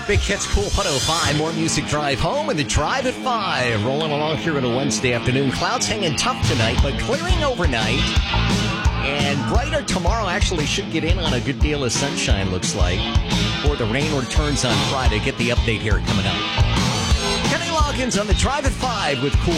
Big Hits Cool 105. More music drive home and the drive at 5. Rolling along here on a Wednesday afternoon. Clouds hanging tough tonight, but clearing overnight. And brighter tomorrow. Actually should get in on a good deal of sunshine, looks like. Or the rain returns on Friday. Get the update here coming up. Kenny Loggins on the drive at 5 with Cool